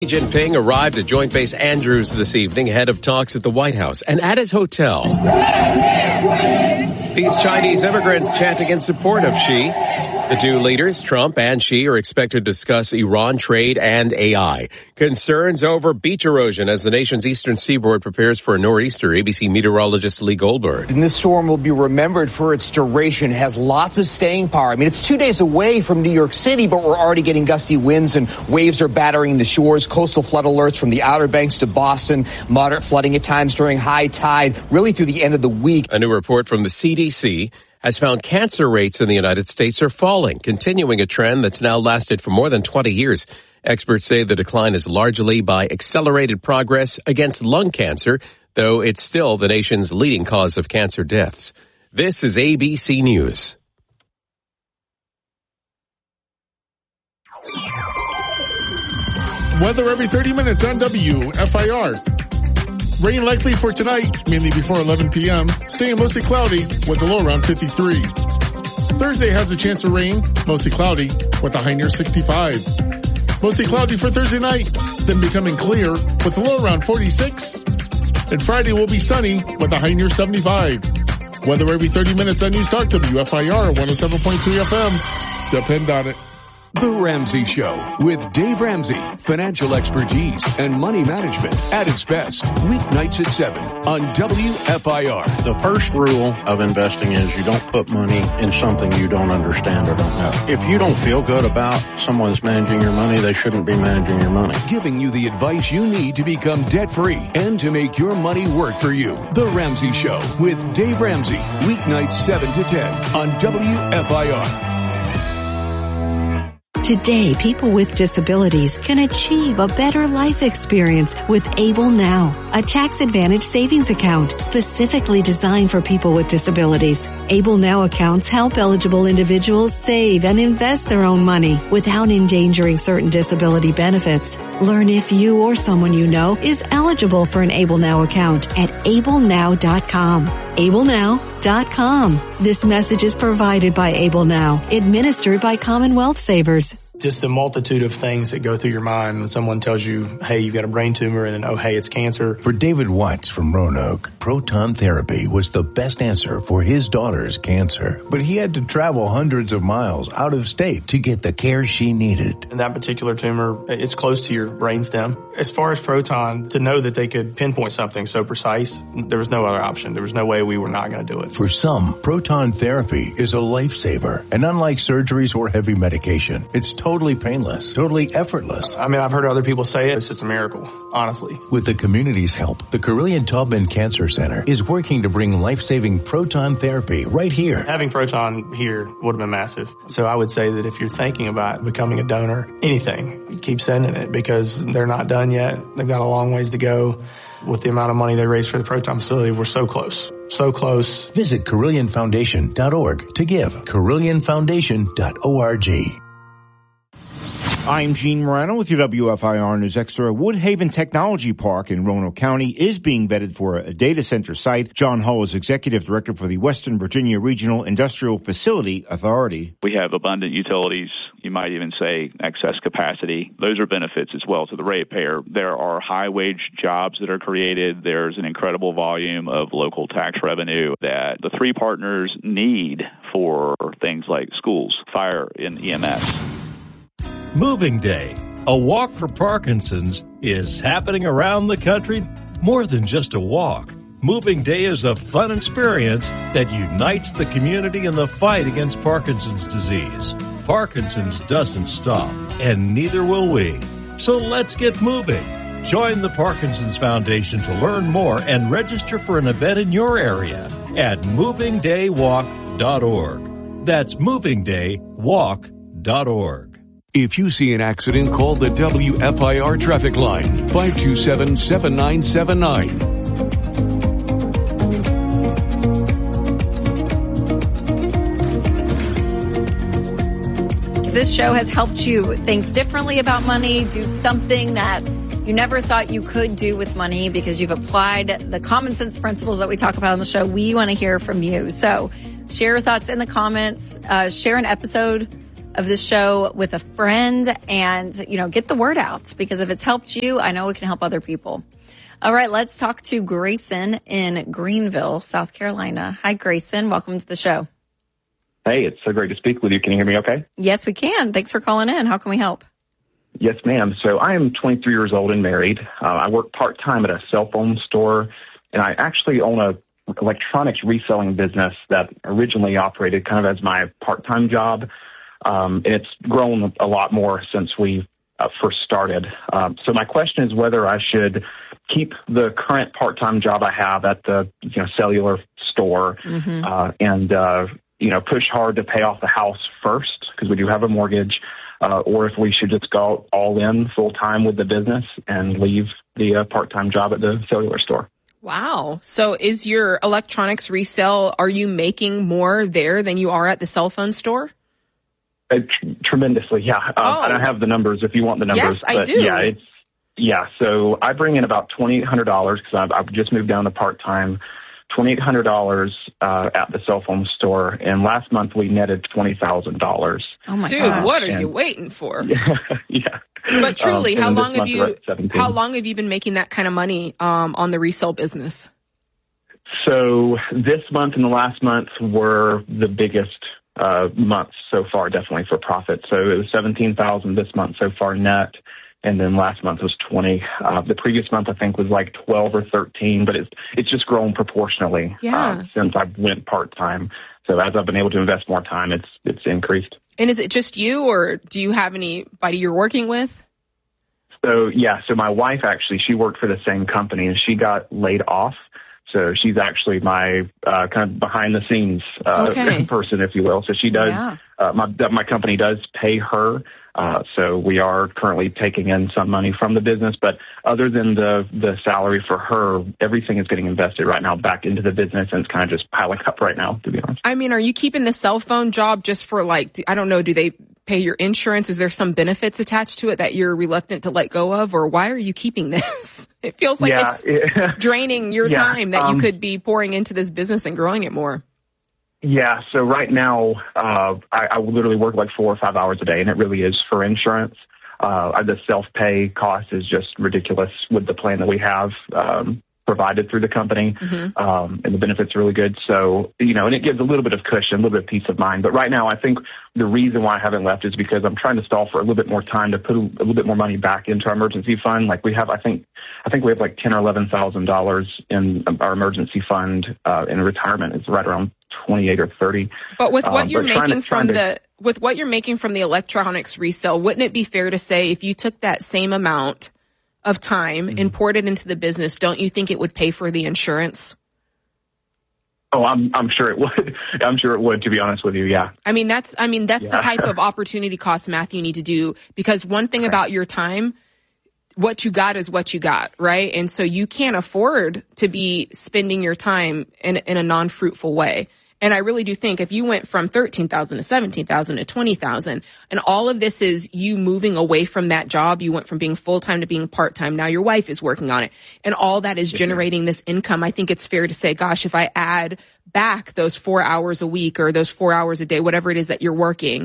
Xi Jinping arrived at Joint Base Andrews this evening ahead of talks at the White House and at his hotel. These Chinese immigrants chanting in support of Xi. The two leaders, Trump and Xi, are expected to discuss Iran trade and AI. Concerns over beach erosion as the nation's eastern seaboard prepares for a nor'easter. ABC meteorologist Lee Goldberg. And this storm will be remembered for its duration. It has lots of staying power. I mean, it's 2 days away from New York City, but we're already getting gusty winds and waves are battering the shores. Coastal flood alerts from the Outer Banks to Boston. Moderate flooding at times during high tide, really through the end of the week. A new report from the CDC has found cancer rates in the United States are falling, continuing a trend that's now lasted for more than 20 years. Experts say the decline is largely by accelerated progress against lung cancer, though it's still the nation's leading cause of cancer deaths. This is ABC News. Weather every 30 minutes on WFIR. Rain likely for tonight, mainly before 11 p.m. Staying mostly cloudy with a low around 53. Thursday has a chance of rain, mostly cloudy with a high near 65. Mostly cloudy for Thursday night, then becoming clear with a low around 46. And Friday will be sunny with a high near 75. Weather every 30 minutes on News Talk WFIR 107.3 FM. Depend on it. The Ramsey Show with Dave Ramsey. Financial expertise and money management at its best. Weeknights at 7 on WFIR. The first rule of investing is you don't put money in something you don't understand or don't know. If you don't feel good about someone's managing your money, they shouldn't be managing your money. Giving you the advice you need to become debt-free and to make your money work for you. The Ramsey Show with Dave Ramsey. Weeknights 7 to 10 on WFIR. Today, people with disabilities can achieve a better life experience with Able Now, a tax-advantaged savings account specifically designed for people with disabilities. Able Now accounts help eligible individuals save and invest their own money without endangering certain disability benefits. Learn if you or someone you know is eligible for an Able Now account at ablenow.com. ablenow.com. This message is provided by Able Now, administered by Commonwealth Savers. Just the multitude of things that go through your mind when someone tells you, hey, you've got a brain tumor, and then, oh, hey, it's cancer. For David Watts from Roanoke, proton therapy was the best answer for his daughter's cancer. But he had to travel hundreds of miles out of state to get the care she needed. And that particular tumor, it's close to your brainstem. As far as proton, to know that they could pinpoint something so precise, there was no other option. There was no way we were not going to do it. For some, proton therapy is a lifesaver. And unlike surgeries or heavy medication, it's totally painless, totally effortless. I mean, I've heard other people say it. It's just a miracle, honestly. With the community's help, the Carillion-Taubman Cancer Center is working to bring life-saving proton therapy right here. Having proton here would have been massive. So I would say that if you're thinking about becoming a donor, anything, keep sending it because they're not done yet. They've got a long ways to go. With the amount of money they raised for the proton facility, we're so close. So close. Visit CarillionFoundation.org to give. CarillionFoundation.org. I'm Gene Morano with your WFIR News Extra. Woodhaven Technology Park in Roanoke County is being vetted for a data center site. John Hull is Executive Director for the Western Virginia Regional Industrial Facility Authority. We have abundant utilities. You might even say excess capacity. Those are benefits as well to the ratepayer. There are high-wage jobs that are created. There's an incredible volume of local tax revenue that the three partners need for things like schools, fire, and EMS. Moving Day, a walk for Parkinson's, is happening around the country. More than just a walk. Moving Day is a fun experience that unites the community in the fight against Parkinson's disease. Parkinson's doesn't stop, and neither will we. So let's get moving. Join the Parkinson's Foundation to learn more and register for an event in your area at movingdaywalk.org. That's movingdaywalk.org. If you see an accident, call the WFIR traffic line, 527-7979. This show has helped you think differently about money, do something that you never thought you could do with money because you've applied the common sense principles that we talk about on the show. We want to hear from you. So share your thoughts in the comments, share an episode of this show with a friend and, get the word out, because if it's helped you, I know it can help other people. All right, let's talk to Grayson in Greenville, South Carolina. Hi, Grayson. Welcome to the show. Hey, it's so great to speak with you. Can you hear me okay? Yes, we can. Thanks for calling in. How can we help? Yes, ma'am. So I am 23 years old and married. I work part-time at a cell phone store, and I actually own a electronics reselling business that originally operated kind of as my part-time job. And it's grown a lot more since we first started. So my question is whether I should keep the current part-time job I have at the cellular store and push hard to pay off the house first, because we do have a mortgage, or if we should just go all in full-time with the business and leave the part-time job at the cellular store. Wow. So is your electronics resale, are you making more there than you are at the cell phone store? Tremendously, yeah. I don't have the numbers if you want the numbers. Yes, I do. Yeah, so I bring in about $2,800 because I've just moved down to part-time, $2,800 at the cell phone store, and last month we netted $20,000. Oh my gosh. What are you waiting for? Yeah. But truly, how long have you been making that kind of money on the resale business? So this month and the last month were the biggest months so far, definitely for profit. So it was $17,000 this month so far net, and then last month was $20,000. The previous month I think was like $12,000 or $13,000, but it's just grown proportionally since I went part time. So as I've been able to invest more time, it's increased. And is it just you, or do you have anybody you're working with? So my wife actually, she worked for the same company and she got laid off. So she's actually my kind of behind the scenes person, if you will. So she does, my company does pay her. So we are currently taking in some money from the business. But other than the salary for her, everything is getting invested right now back into the business, and it's kind of just piling up right now, to be honest. I mean, are you keeping the cell phone job just for I don't know, do they pay your insurance? Is there some benefits attached to it that you're reluctant to let go of? Or why are you keeping this? It feels like it's draining your time that you could be pouring into this business and growing it more. Yeah, so right now, I literally work like 4 or 5 hours a day, and it really is for insurance. The self-pay cost is just ridiculous with the plan that we have provided through the company, and the benefits are really good. So, and it gives a little bit of cushion, a little bit of peace of mind. But right now, I think the reason why I haven't left is because I'm trying to stall for a little bit more time to put a little bit more money back into our emergency fund. Like we have, I think we have like $10,000 or $11,000 in our emergency fund, in retirement. It's right around 28 or 30. But with what you're making from the electronics resale, wouldn't it be fair to say if you took that same amount of time and poured it into the business, don't you think it would pay for the insurance? Oh, I'm sure it would. I'm sure it would, to be honest with you. Yeah. I mean, that's the type of opportunity cost math you need to do, because one thing about your time, what you got is what you got, right? And so you can't afford to be spending your time in a non-fruitful way. And I really do think if you went from 13,000 to 17,000 to 20,000, and all of this is you moving away from that job, you went from being full-time to being part-time. Now your wife is working on it, and all that is generating this income. I think it's fair to say, gosh, if I add back those 4 hours a week or those 4 hours a day, whatever it is that you're working,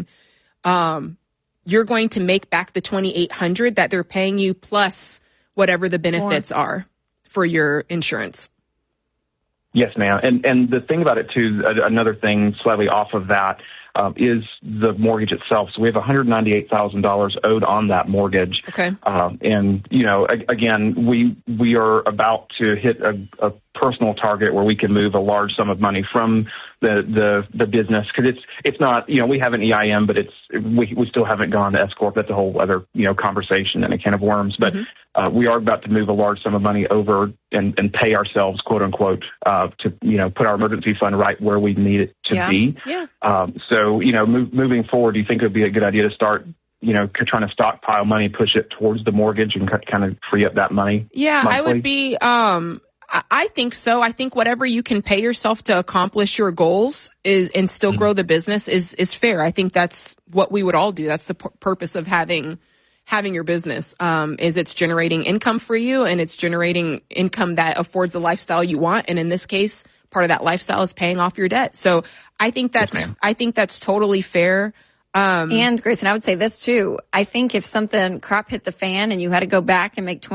you're going to make back the $2,800 that they're paying you plus whatever the benefits are for your insurance. Yes, ma'am. And the thing about it, too, another thing slightly off of that, is the mortgage itself. So we have $198,000 owed on that mortgage. Okay. And, again, we are about to hit a personal target where we can move a large sum of money from the business, because it's not, we have an EIM, but we still haven't gone to S Corp. That's a whole other, conversation and a can of worms. But we are about to move a large sum of money over and pay ourselves, quote unquote, to, put our emergency fund right where we need it to be. Yeah. So, moving forward, do you think it would be a good idea to start, trying to stockpile money, push it towards the mortgage and kind of free up that money? Yeah, monthly? I would be, I think so. I think whatever you can pay yourself to accomplish your goals and still grow the business is fair. I think that's what we would all do. That's the purpose of having your business, is it's generating income for you, and it's generating income that affords the lifestyle you want. And in this case, part of that lifestyle is paying off your debt. So I think that's totally fair. And Grayson, I would say this too. I think if something crap hit the fan and you had to go back and make